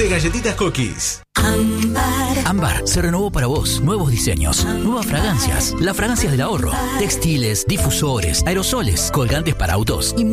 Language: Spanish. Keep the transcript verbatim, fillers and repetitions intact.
galletitas Cookies. Ámbar. Ámbar se renovó para vos. Nuevos diseños, nuevas fragancias. Las fragancias del ahorro. Textiles, difusores, aerosoles, colgantes para autos y